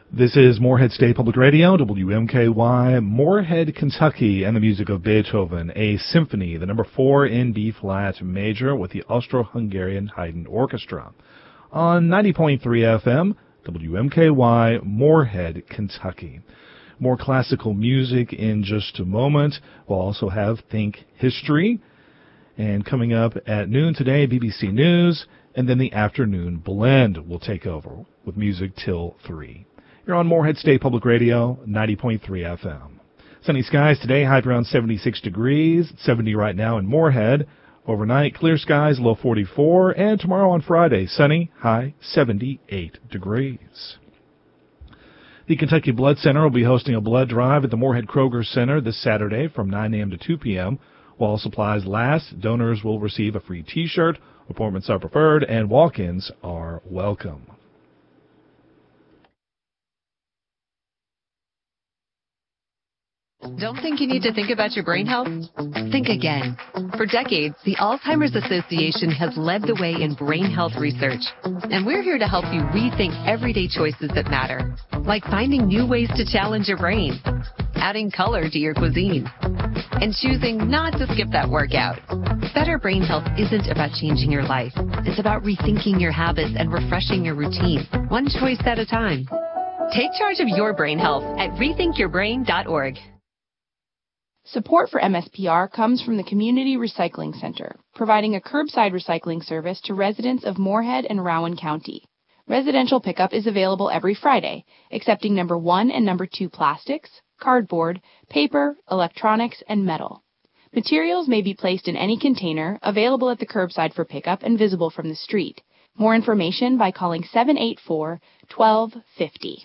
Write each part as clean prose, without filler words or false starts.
This is Morehead State Public Radio, WMKY, Morehead, Kentucky, and the music of Beethoven, a symphony, the number 4 in D-flat major with the Austro-Hungarian Haydn Orchestra. On 90.3 FM, WMKY, Morehead, Kentucky. More classical music in just a moment. We'll also have Think History. And coming up at noon today, BBC News, and then the afternoon blend will take over with music till 3. You're on Morehead State Public Radio, 90.3 FM. Sunny skies today, high around 76 degrees, 70 right now in Morehead. Overnight, clear skies, low 44, and tomorrow on Friday, sunny, high 78 degrees. The Kentucky Blood Center will be hosting a blood drive at the Morehead Kroger Center this Saturday from 9 a.m. to 2 p.m. While supplies last, donors will receive a free T-shirt, appointments are preferred, and walk-ins are welcome. Don't think you need to think about your brain health? Think again. For decades, the Alzheimer's Association has led the way in brain health research. And we're here to help you rethink everyday choices that matter, like finding new ways to challenge your brain, adding color to your cuisine, and choosing not to skip that workout. Better brain health isn't about changing your life. It's about rethinking your habits and refreshing your routine, one choice at a time. Take charge of your brain health at rethinkyourbrain.org. Support for MSPR comes from the Community Recycling Center, providing a curbside recycling service to residents of Morehead and Rowan County. Residential pickup is available every Friday, accepting number 1 and number 2 plastics, cardboard, paper, electronics, and metal. Materials may be placed in any container, available at the curbside for pickup and visible from the street. More information by calling 784-1250.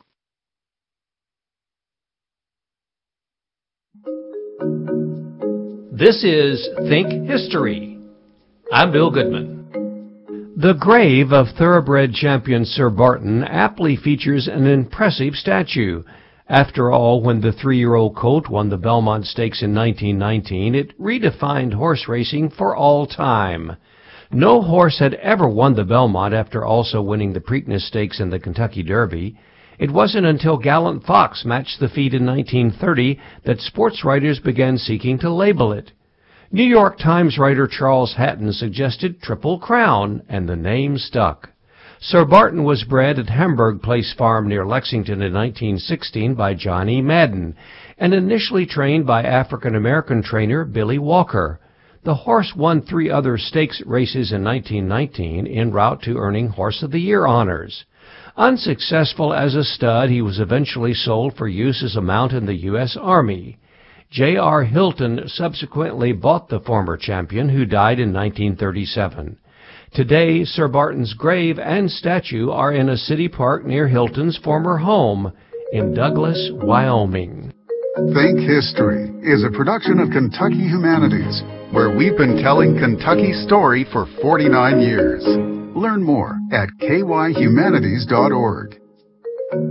This is Think History. I'm Bill Goodman. The grave of thoroughbred champion Sir Barton aptly features an impressive statue. After all, when the 3-year-old colt won the Belmont Stakes in 1919, it redefined horse racing for all time. No horse had ever won the Belmont after also winning the Preakness Stakes and the Kentucky Derby. It wasn't until Gallant Fox matched the feat in 1930 that sports writers began seeking to label it. New York Times writer Charles Hatton suggested Triple Crown, and the name stuck. Sir Barton was bred at Hamburg Place Farm near Lexington in 1916 by John E. Madden, and initially trained by African-American trainer Billy Walker. The horse won 3 other stakes races in 1919 en route to earning Horse of the Year honors. Unsuccessful as a stud, he was eventually sold for use as a mount in the U.S. Army. J.R. Hilton subsequently bought the former champion, who died in 1937. Today, Sir Barton's grave and statue are in a city park near Hilton's former home in Douglas, Wyoming. Think History is a production of Kentucky Humanities, where we've been telling Kentucky's story for 49 years. Learn more at kyhumanities.org.